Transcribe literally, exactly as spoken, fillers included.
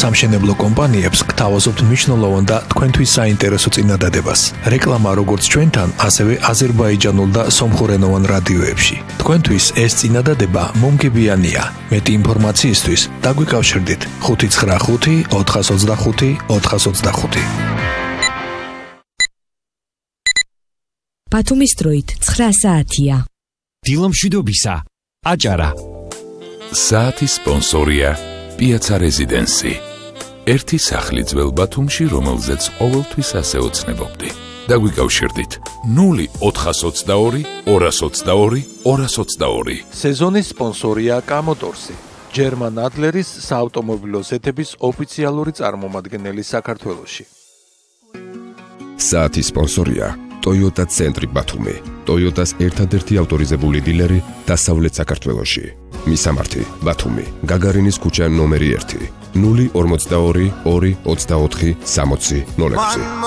სამშენებლო კომპანიებს გთავაზობთ მნიშვნელოვან და თქვენთვის საინტერესო წინადადებას. რეკლამა როგორც ჩვენთან, ასევე აზერბაიჯანულ და სომხურენოვან რადიოებში. თქვენთვის ეს წინადადება მომგებიანია. მეტი ინფორმაციისთვის დაგვიკავშირდით ხუთი ცხრა ხუთი ოთხას ოცდახუთი ოთხას ოცდახუთი. ბათუმის დროით ცხრა საათია. დილამშვიდობისა, აჭარა. საათის სპონსორია პიაცა რეზიდენსი. ერთი სახლი ძველ ბათუმში, რომელზეც ყოველთვის ასე ოცნებობდი. დაგვიკავშირდით ნული ოთხას ოცდაორი ორას ოცდაორი ორას ოცდაორი. სეზონის სპონსორია კამოტორსი. ჯერმან ადლერის საავტომობილო ზეთების ოფიციალური წარმომადგენელი საქართველოში. საათის სპონსორია Toyota ცენტრი ბათუმი. Toyota-ს ერთადერთი ავტორიზებული დილერი დასავლეთ საქართველოში. მისამართი ბათუმი, გაგარინის ქუჩა ნომერი ერთი, ნული ორმოცდაორი ორი ოცდაოთხი სამოცი ნოლ ექვსი.